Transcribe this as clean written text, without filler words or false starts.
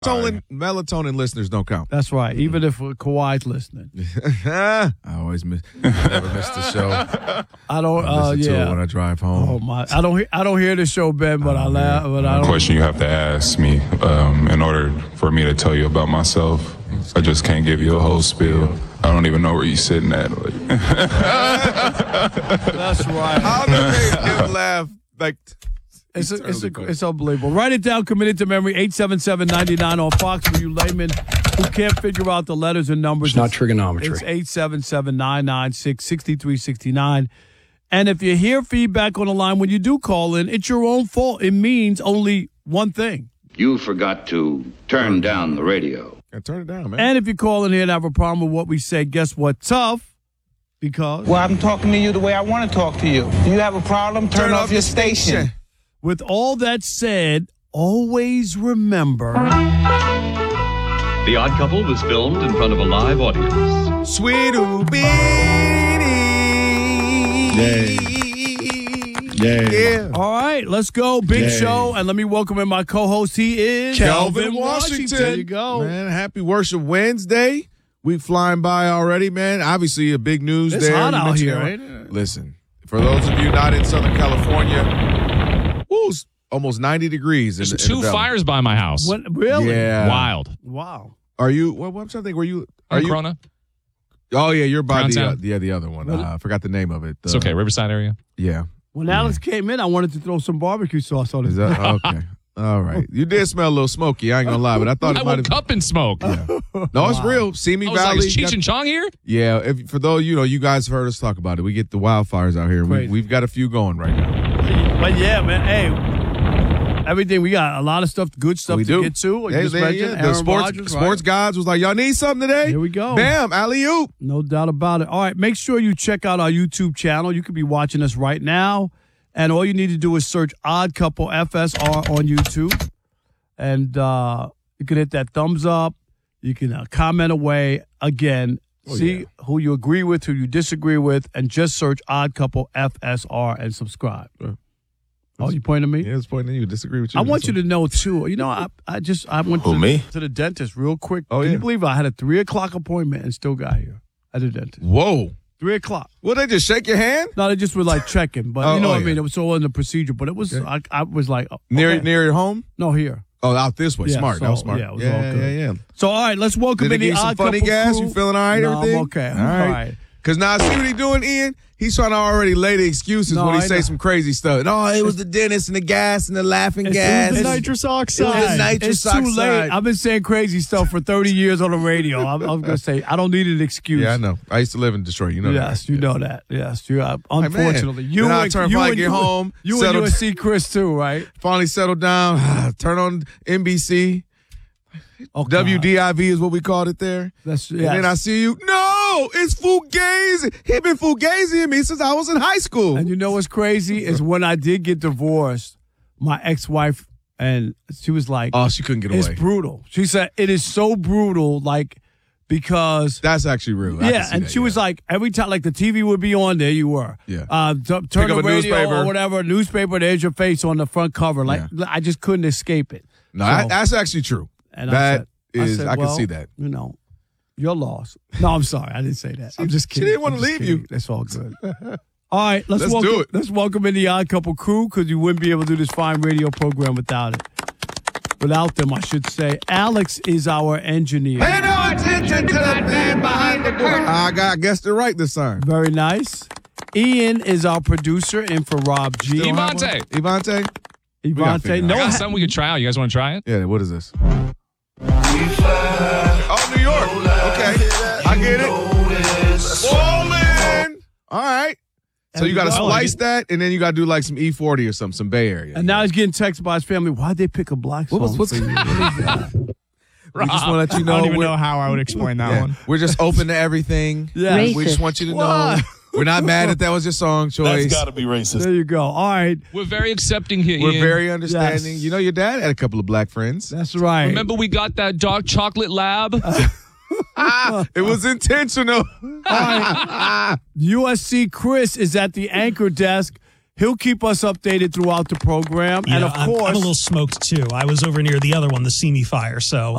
Melatonin listeners don't count. That's right. Even if Kawhi's listening. I always miss. I never miss the show. I don't. I listen to it when I drive home. Oh my! I don't hear the show, Ben, but I laugh. But I don't. Question you have to ask me in order for me to tell you about myself. I just can't give you a whole spiel. I don't even know where you're sitting at. That's right. How do they laugh like? It's unbelievable. Write it down, commit it to memory, 877-99 on Fox for you laymen who can't figure out the letters and numbers. It's not trigonometry. It's 877-996-6369. And if you hear feedback on the line when you do call in, it's your own fault. It means only one thing. You forgot to turn down the radio. Yeah, turn it down, man. And if you call in here and have a problem with what we say, guess what? Tough. Because. Well, I'm talking to you the way I want to talk to you. Do you have a problem? Turn off your station. With all that said, always remember. The Odd Couple was filmed in front of a live audience. Sweet Beanie. Yeah. All right, let's go. Big show. And let me welcome in my co-host. He is Calvin Washington. There you go. Man, happy Worship Wednesday. We flying by already, man. Obviously, a big news it's there. It's hot out here, ain't it? Listen, for those of you not in Southern California, it's almost 90 degrees. There's two fires by my house. What, really? Yeah. Wild. Wow. Are you? What? I'm trying to think. Were you? Are you? Corona? Oh yeah, you're by Downtown? the other one. I forgot the name of it. It's okay. Riverside area. Yeah. When Alex came in, I wanted to throw some barbecue sauce on it. Is that okay? All right. You did smell a little smoky. I ain't gonna lie, but I thought it might have. I woke up in smoke. Yeah. No, it's real. Simi Valley. Like, is Cheech and Chong here? Yeah. For those, you guys heard us talk about it. We get the wildfires out here. We've got a few going right now. But yeah, man. Hey. Everything, we got a lot of stuff, good stuff to get to. The sports gods was like, y'all need something today? Here we go. Bam, alley-oop. No doubt about it. All right, make sure you check out our YouTube channel. You could be watching us right now, and all you need to do is search Odd Couple FSR on YouTube, and you can hit that thumbs up. You can comment away. Again, see who you agree with, who you disagree with, and just search Odd Couple FSR and subscribe. Oh, you pointing at me? Yeah, it's pointing at you. Disagree with you. I want you to know, too. I went to the dentist real quick. Oh, Can you believe I had a 3 o'clock appointment and still got here at the dentist? Whoa. 3 o'clock. Well, they just shake your hand? No, they just were like checking. But you know what I mean? It was all in the procedure. But it was, I was like. Near your home? No, here. Oh, out this way. Yeah, smart. So, that was smart. Yeah, it was all good. Yeah. So, all right, let's welcome in the Odd Couple funny gas? crew. You feeling all right, everything? I'm okay. All right. Because now, see what he doing, Ian? He's trying to already lay the excuses when he say some crazy stuff. No, it was the dentist and the gas and the laughing gas. The nitrous oxide. It was the nitrous oxide. It's too late. I've been saying crazy stuff for 30 years on the radio. I was going to say, I don't need an excuse. Yeah, I know. I used to live in Detroit. You know that. Yes, you know that. Yes. Unfortunately. You and get home. You and USC Chris, too, right? Finally settled down. Turn on NBC. WDIV is what we called it there. And then I see you. No, it's Fugazi. He been Fugazi me since I was in high school. And you know what's crazy is when I did get divorced, my ex-wife, and she was like, oh, she couldn't get away. It's brutal. She said, it is so brutal, because. That's actually real. And she was like, every time, like the TV would be on, there you were. Yeah. Turn the radio or whatever, newspaper, there's your face on the front cover. Like, I just couldn't escape it. No, that's actually true. And I can see that. You're lost. No, I'm sorry. I didn't say that. I'm just kidding. She didn't want to leave you. That's all good. All right, let's do it. Let's welcome in the Odd Couple crew, because you wouldn't be able to do this fine radio program without it. Without them, I should say. Alex is our engineer. Pay no attention to that man behind the curtain. I guessed it right this time. Very nice. Ian is our producer, in for Rob G. Ivante. Ivante. No, I got something we could try out. You guys want to try it? Yeah, what is this? Oh, New York. Okay. I get it. Ballin'. All right. So you got to splice that, and then you got to do like some E40 or something, some Bay Area. And now he's getting texted by his family. Why'd they pick a black song? What's that? We just want to let you know. I don't even know how I would explain that one. We're just open to everything. Yeah. We just want you to know. We're not mad that was your song choice. That's got to be racist. There you go. All right. We're very accepting here, We're Ian. very understanding. Yes. You know, your dad had a couple of black friends. That's right. Remember we got that dark chocolate lab? It was intentional. USC Chris is at the anchor desk. He'll keep us updated throughout the program. Yeah, and of course, I'm a little smoked too. I was over near the other one, the See Me Fire. So